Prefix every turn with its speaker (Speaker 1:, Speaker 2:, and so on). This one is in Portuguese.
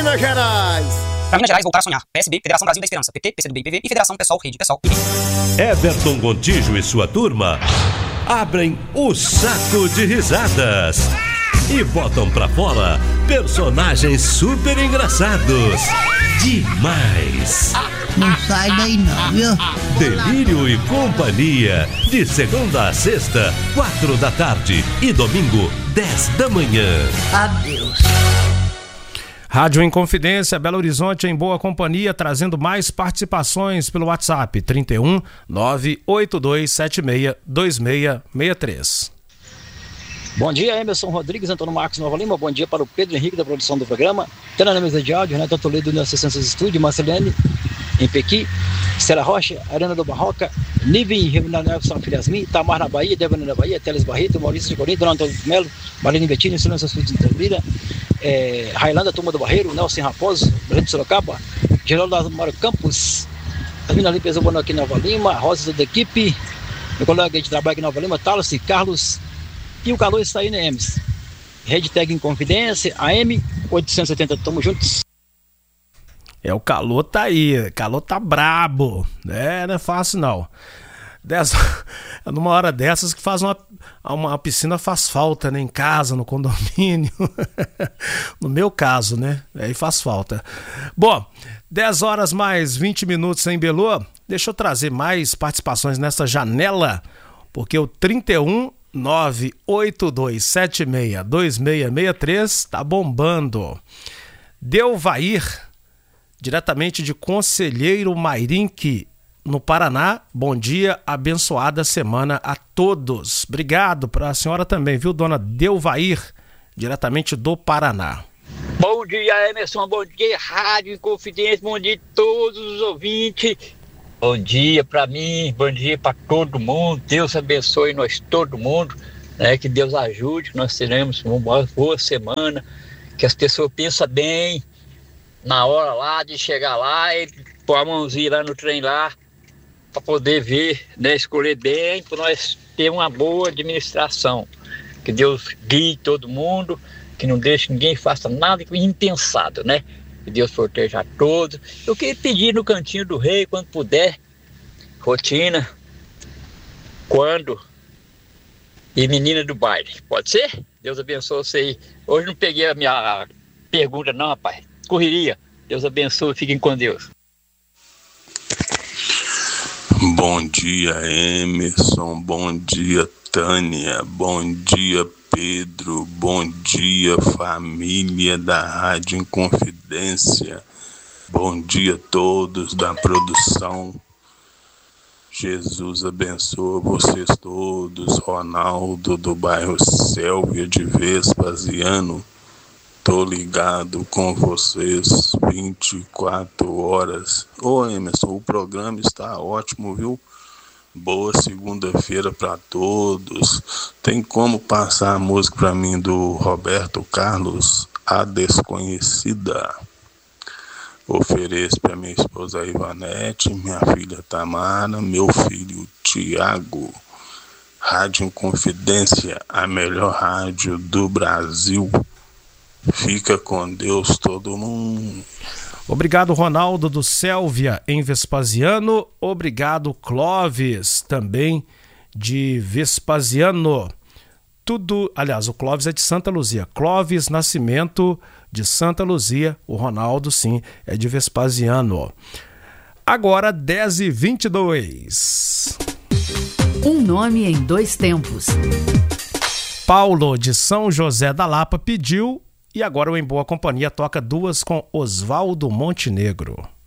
Speaker 1: Minas Gerais.
Speaker 2: Pra Minas Gerais voltar a sonhar. PSB, Federação Brasil da Esperança, PT, PCdoB, PV e Federação Pessoal, Rede Pessoal.
Speaker 3: Everton Gontijo e sua turma abrem o saco de risadas e botam pra fora personagens super engraçados. Demais!
Speaker 4: Não sai daí não, viu?
Speaker 3: Delírio e Companhia, de segunda a sexta, 4 da tarde e domingo, 10 da manhã.
Speaker 4: Adeus.
Speaker 5: Rádio Inconfidência, Belo Horizonte em boa companhia, trazendo mais participações pelo WhatsApp 31 98276 2663.
Speaker 6: Bom dia, Emerson Rodrigues, Antônio Marcos Nova Lima. Bom dia para o Pedro Henrique da produção do programa. Tendo na mesa de áudio, Renato Toledo na assistência de estúdio, Marcelene em Pequi, Estela Rocha, Arena do Barroca, Nive em Rio Grande do Sul, Filhasmin, Tamar na Bahia, Débora na Bahia, Teles Barreto, Maurício de Corinto, Dona Antônio Melo, Marlene Bettini, Silêncio Sul de Itabira, Railândia, Turma do Barreiro, Nelson Raposo, Breno de Sorocaba, Geraldo Mário Campos, Asmina Limpeza Bono aqui em Nova Lima, Rosa da equipe, meu colega de trabalho aqui em Nova Lima, Talos e Carlos, e o calor está aí, né, Emes? Rede Tag em Confidência, AM 870, tamo juntos.
Speaker 5: O calor tá aí, o calor tá brabo, né? Não é fácil não. Numa hora dessas que faz uma piscina faz falta, né? Em casa, no condomínio. No meu caso, né? Aí faz falta. Bom, 10 horas mais 20 minutos em Belô. Deixa eu trazer mais participações nessa janela, porque o 31 98276 2663 tá bombando. Delvair, diretamente de Conselheiro Mairinque, no Paraná. Bom dia, abençoada semana a todos. Obrigado para a senhora também, viu, dona Delvair, diretamente do Paraná.
Speaker 7: Bom dia, Emerson, bom dia, Rádio Inconfidência, bom dia a todos os ouvintes. Bom dia para mim, bom dia para todo mundo. Deus abençoe nós, todo mundo, né? Que Deus ajude, que nós teremos uma boa semana, que as pessoas pensam bem na hora lá de chegar lá e pôr a mãozinha lá no trem lá, para poder ver, né, escolher bem, para nós ter uma boa administração. Que Deus guie todo mundo, que não deixe ninguém faça nada impensado, né? Que Deus proteja a todos. Eu queria pedir no Cantinho do Rei, quando puder, rotina, quando e menina do baile. Pode ser? Deus abençoe você aí. Hoje não peguei a minha pergunta não, rapaz. Correria. Deus abençoe, fiquem com Deus.
Speaker 8: Bom dia, Emerson, bom dia, Tânia, bom dia, Pedro, bom dia, família da Rádio Inconfidência, bom dia a todos da produção. Jesus abençoe vocês todos. Ronaldo do bairro Sélvia de Vespasiano. Tô ligado com vocês 24 horas. Ô Emerson, o programa está ótimo, viu? Boa segunda-feira para todos. Tem como passar a música para mim do Roberto Carlos, A Desconhecida? Ofereço para minha esposa Ivanete, minha filha Tamara, meu filho Tiago. Rádio Inconfidência, a melhor rádio do Brasil. Fica com Deus todo mundo.
Speaker 5: Obrigado, Ronaldo do Sélvia, em Vespasiano. Obrigado, Clóvis, também de Vespasiano. Tudo, aliás, o Clóvis é de Santa Luzia. Clóvis Nascimento de Santa Luzia. O Ronaldo, sim, é de Vespasiano. Agora, 10h22.
Speaker 9: Um nome em dois tempos.
Speaker 5: Paulo de São José da Lapa pediu. E agora o Em Boa Companhia toca duas com Oswaldo Montenegro.